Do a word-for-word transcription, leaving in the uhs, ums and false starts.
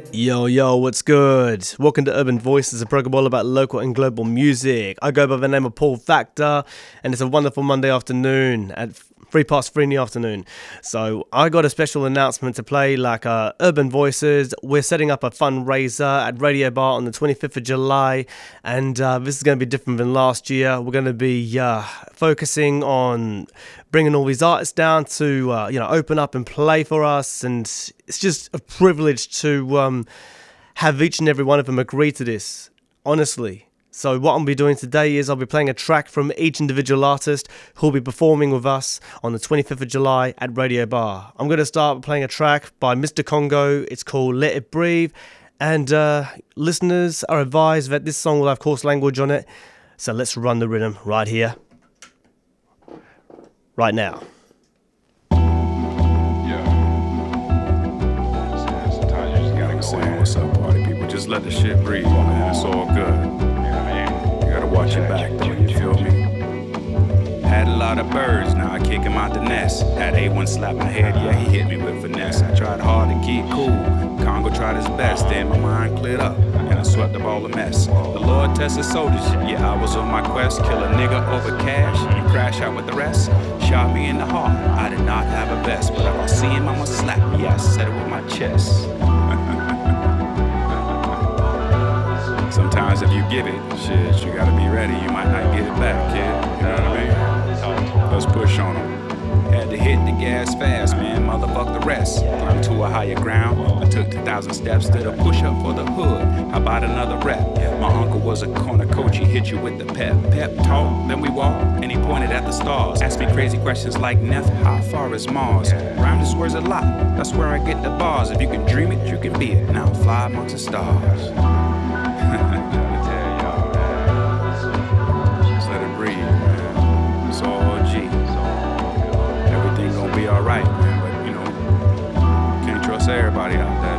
Yo, yo, what's good? Welcome to Urban Voices, a program all about local and global music. I go by the name of Paul Factor, and it's a wonderful Monday afternoon at three past three in the afternoon. So I got a special announcement to play, like uh, Urban Voices. We're setting up a fundraiser at Radio Bar on the twenty-fifth of July, and uh, this is going to be different than last year. We're going to be uh, focusing on bringing all these artists down to uh, you know open up and play for us, and it's just a privilege to um, have each and every one of them agree to this, honestly. So what I'll be doing today is I'll be playing a track from each individual artist who'll be performing with us on the twenty-fifth of July at Radio Bar. I'm going to start playing a track by Mister Congo. It's called Let It Breathe, and uh, listeners are advised that this song will have coarse language on it, so let's run the rhythm right here, right now. Yeah. Sometimes you just gotta go say what's up, party people. Just let the shit breathe, man. It's all good. You gotta watch your back, though, you feel me? Had a lot of birds, now I kick him out the nest. Had A one slap my head, yeah, he hit me with finesse. I tried hard to keep cool, Congo tried his best. Then my mind cleared up, and I swept up all the mess. The Lord tested soldiers, yeah, I was on my quest. Kill a nigga over cash, and crash out with the rest. Shot me in the heart, I did not have a vest. But if I see him, I'ma slap me, yeah, I said it with my chest. Sometimes if you give it, shit, you gotta be ready. You might not get it back, kid. You know what I mean? Let's push on them. Had to hit the gas fast, man. Motherfuck the rest. Climbed to a higher ground. I took two thousand steps to the push up for the hood. How about another rep? My uncle was a corner coach. He hit you with the pep. Pep talk, then we walked, and he pointed at the stars. Asked me crazy questions like, Neff, how far is Mars? Rhyme this word's a lot. That's where I get the bars. If you can dream it, you can be it. Now fly amongst the stars. Just let it breathe, man. It's all G. Everything gonna be alright, man. But you know, can't trust everybody out there.